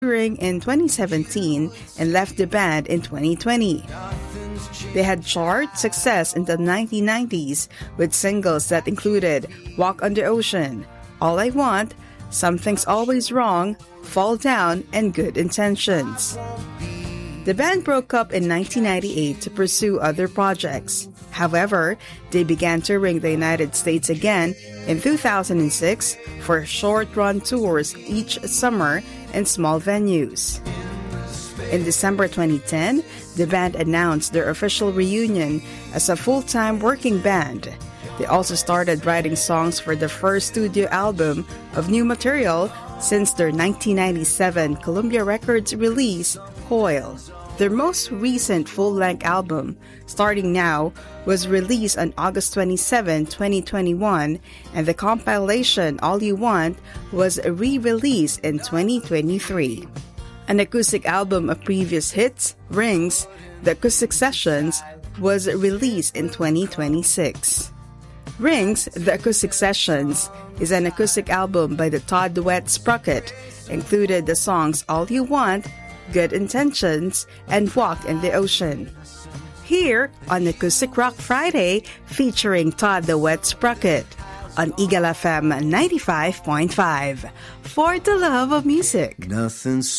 touring in 2017 and left the band in 2020. They had chart success in the 1990s with singles that included Walk on the Ocean, All I Want, Something's Always Wrong, Fall Down, and Good Intentions. The band broke up in 1998 to pursue other projects. However, they began touring the United States again in 2006 for short-run tours each summer in small venues. In December 2010, the band announced their official reunion as a full-time working band. They also started writing songs for the first studio album of new material since their 1997 Columbia Records release, Coil. Their most recent full-length album, Starting Now, was released on August 27, 2021, and the compilation All You Want was re-released in 2023. An acoustic album of previous hits, Rings, The Acoustic Sessions, was released in 2026. Rings, The Acoustic Sessions, is an acoustic album by the Todd Duet Sprocket, included the songs All You Want, Good Intentions, and Walk in the Ocean. Here on Acoustic Rock Friday, featuring Todd Duet Sprocket on Eagle FM 95.5, for the love of music. Nothing's